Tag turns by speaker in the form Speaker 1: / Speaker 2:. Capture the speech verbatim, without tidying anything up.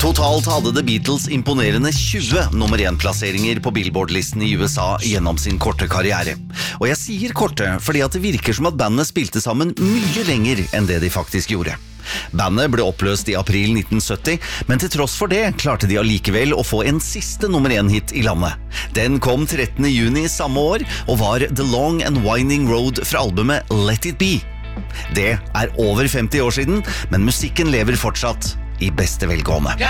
Speaker 1: Totalt hadde The Beatles imponerende tjue nummer én-plasseringer på Billboard-listen i U S A gjennom sin korte karriere. Og jeg sier korte fordi at det virker som at bandet spilte sammen mye lenger enn det de faktisk gjorde. Bandet ble oppløst i april nitten sytti, men til tross for det klarte de allikevel å få en siste nummer én-hit i landet. Den kom trettende juni samme år og var The Long and Winding Road fra albumet Let It Be. Det er over femti år siden, men musikken lever fortsatt i beste velgående.